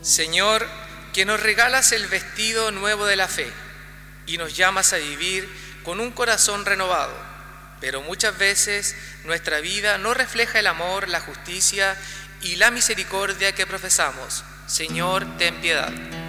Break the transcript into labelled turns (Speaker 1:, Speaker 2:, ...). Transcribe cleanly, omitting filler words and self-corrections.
Speaker 1: Señor, que nos regalas el vestido nuevo de la fe y nos llamas a vivir con un corazón renovado, pero muchas veces nuestra vida no refleja el amor, la justicia y la misericordia que profesamos. Señor, ten piedad.